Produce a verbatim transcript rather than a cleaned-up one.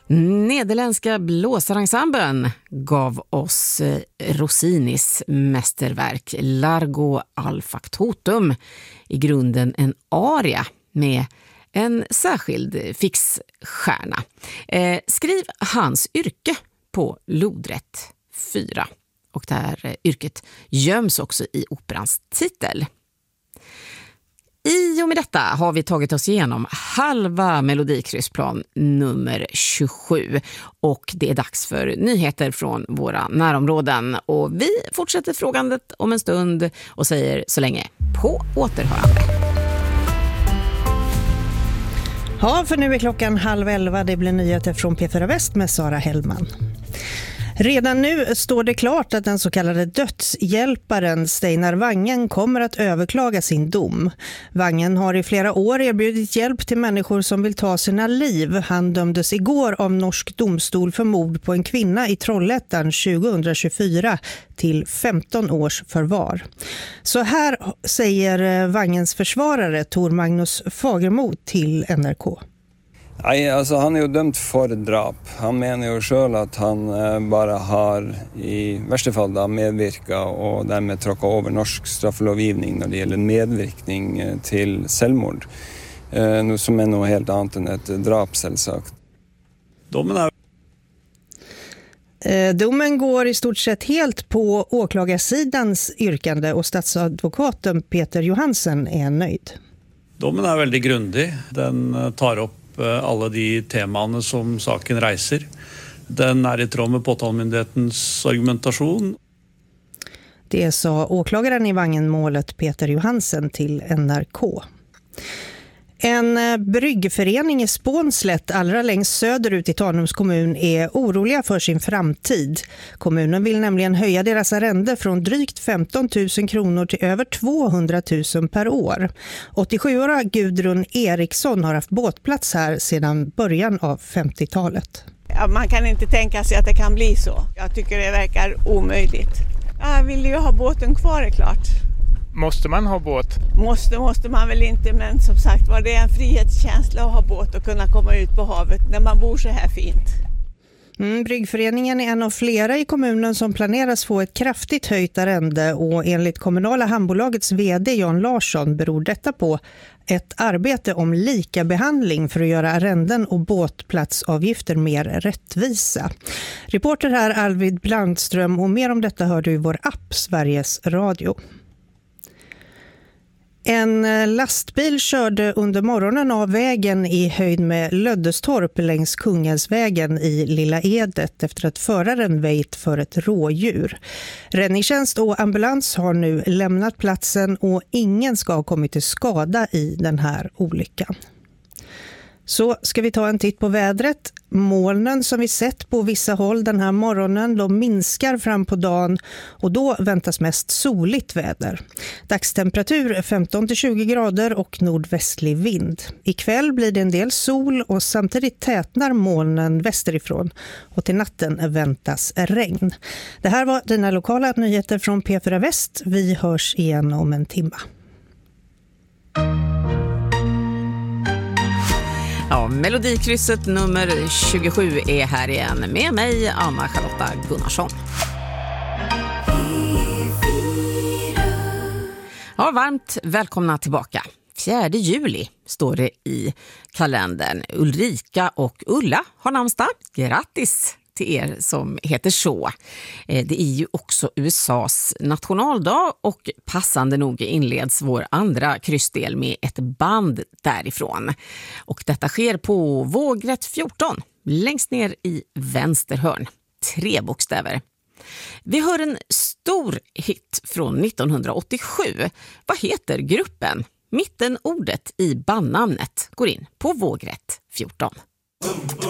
Nederländska blåsarensemblen gav oss Rossinis mästerverk Largo al Factotum, i grunden en aria med en särskild fixstjärna. Eh, skriv hans yrke på lodrätt fyra, och det här yrket göms också i operans titel. I och med detta har vi tagit oss igenom halva Melodikryssplan nummer tjugosju, och det är dags för nyheter från våra närområden. Och vi fortsätter frågandet om en stund och säger så länge på återhörande. Ja, för nu är klockan halv elva. Det blir nyheter från P fyra Väst med Sara Hellman. Redan nu står det klart att den så kallade dödshjälparen Steinar Wangen kommer att överklaga sin dom. Wangen har i flera år erbjudit hjälp till människor som vill ta sina liv. Han dömdes igår av norsk domstol för mord på en kvinna i Trollhättan tjugohundratjugofyra till femton års förvar. Så här säger Wangens försvarare Tor Magnus Fagermo till N R K. Nej, alltså han är ju dömd för drap. Han menar ju själv att han bara har i värsta fall då medverka och därmed tråka över norsk strafflovgivning när det gäller medverkning till självmord. Eh, som är något helt annat än ett drap, selvsagt. Domen är... Eh, domen går i stort sett helt på åklagarsidans yrkande, och statsadvokaten Peter Johansen är nöjd. Domen är väldigt grundig. Den tar upp alla de teman som saken reiser. Den är i tråd med påtalemyndighetens argumentation. Det sa åklagaren i Wangen-målet Peter Johansen till N R K. En bryggförening i Spånslätt allra längst söderut i Tanums kommun är oroliga för sin framtid. Kommunen vill nämligen höja deras arrende från drygt femton tusen kronor till över tvåhundra tusen per år. åttiosjuåriga Gudrun Eriksson har haft båtplats här sedan början av femtiotalet. Ja, man kan inte tänka sig att det kan bli så. Jag tycker det verkar omöjligt. Jag vill ju ha båten kvar, är klart. Måste man ha båt? Måste, måste man väl inte, men som sagt var det är en frihetskänsla att ha båt och kunna komma ut på havet när man bor så här fint. Mm, Bryggföreningen är en av flera i kommunen som planeras få ett kraftigt höjt arrende, och enligt kommunala hamnbolagets vd Jan Larsson beror detta på ett arbete om lika behandling för att göra arrenden och båtplatsavgifter mer rättvisa. Reporter här Arvid Blandström, och mer om detta hör du i vår app Sveriges Radio. En lastbil körde under morgonen av vägen i höjd med Löddestorp längs Kungälvsvägen i Lilla Edet efter att föraren väjt för ett rådjur. Räddningstjänst och ambulans har nu lämnat platsen, och ingen ska ha kommit till skada i den här olyckan. Så ska vi ta en titt på vädret. Molnen som vi sett på vissa håll den här morgonen, de minskar fram på dagen, och då väntas mest soligt väder. Dagstemperatur femton till tjugo grader och nordvästlig vind. Ikväll blir det en del sol, och samtidigt tätnar molnen västerifrån, och till natten väntas regn. Det här var dina lokala nyheter från P fyra Väst. Vi hörs igen om en timme. Ja, Melodikrysset nummer tjugosju är här igen med mig, Anna-Charlotta Gunnarsson. Ja, varmt välkomna tillbaka. fjärde juli står det i kalendern. Ulrika och Ulla har namnsdag. Grattis till er som heter så. Det är ju också U S A:s nationaldag, och passande nog inleds vår andra kryssdel med ett band därifrån. Och detta sker på vågrätt fjorton, längst ner i vänster hörn. Tre bokstäver. Vi hör en stor hit från nittonhundraåttiosju. Vad heter gruppen? Mittenordet i bandnamnet går in på vågrätt fjorton.